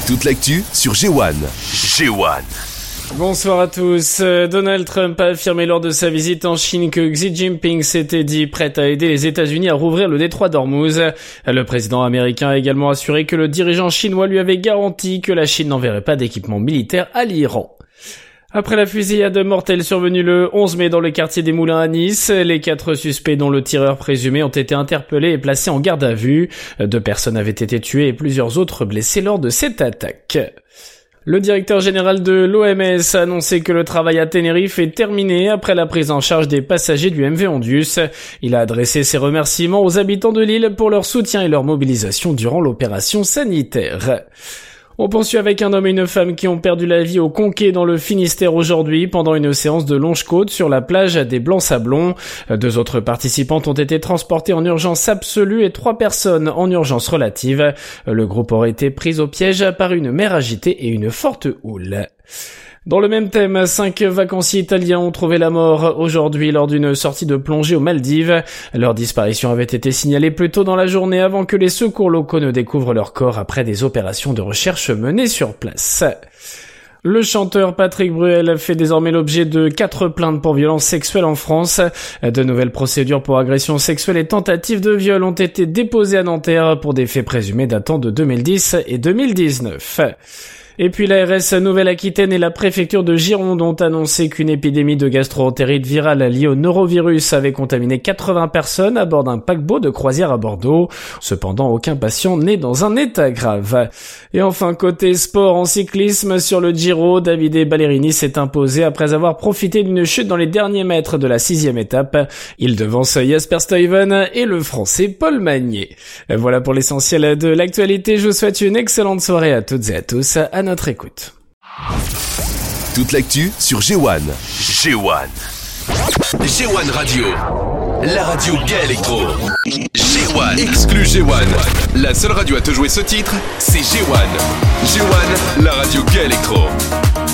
Toute l'actu sur G1. G1. Bonsoir à tous. Donald Trump a affirmé lors de sa visite en Chine que Xi Jinping s'était dit prêt à aider les États-Unis à rouvrir le détroit d'Ormuz. Le président américain a également assuré que le dirigeant chinois lui avait garanti que la Chine n'enverrait pas d'équipement militaire à l'Iran. Après la fusillade mortelle survenue le 11 mai dans le quartier des Moulins à Nice, les 4 suspects dont le tireur présumé ont été interpellés et placés en garde à vue. 2 personnes avaient été tuées et plusieurs autres blessées lors de cette attaque. Le directeur général de l'OMS a annoncé que le travail à Tenerife est terminé après la prise en charge des passagers du MV Ondius. Il a adressé ses remerciements aux habitants de l'île pour leur soutien et leur mobilisation durant l'opération sanitaire. On poursuit avec un homme et une femme qui ont perdu la vie au Conquet dans le Finistère aujourd'hui pendant une séance de longe-côte sur la plage des Blancs-Sablons. 2 autres participantes ont été transportées en urgence absolue et 3 personnes en urgence relative. Le groupe aurait été pris au piège par une mer agitée et une forte houle. Dans le même thème, 5 vacanciers italiens ont trouvé la mort aujourd'hui lors d'une sortie de plongée aux Maldives. Leur disparition avait été signalée plus tôt dans la journée avant que les secours locaux ne découvrent leur corps après des opérations de recherche menées sur place. Le chanteur Patrick Bruel fait désormais l'objet de 4 plaintes pour violences sexuelles en France. De nouvelles procédures pour agression sexuelle et tentative de viol ont été déposées à Nanterre pour des faits présumés datant de 2010 et 2019. Et puis l'ARS Nouvelle-Aquitaine et la préfecture de Gironde ont annoncé qu'une épidémie de gastro-entérite virale liée au norovirus avait contaminé 80 personnes à bord d'un paquebot de croisière à Bordeaux. Cependant, aucun patient n'est dans un état grave. Et enfin, côté sport en cyclisme, sur le Giro, Davide Ballerini s'est imposé après avoir profité d'une chute dans les derniers mètres de la 6e étape. Il devance Jasper Stuyven et le français Paul Magnier. Voilà pour l'essentiel de l'actualité. Je vous souhaite une excellente soirée à toutes et à tous. À notre écoute. Toute l'actu sur G1. G1. G1 Radio. La radio Gay Electro. G1. Exclu G1. La seule radio à te jouer ce titre, c'est G1. G1, la radio Gay Electro.